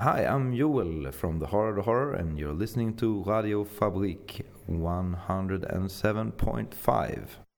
Hi, I'm Joel from the Horror, and you're listening to Radio Fabrik 107.5.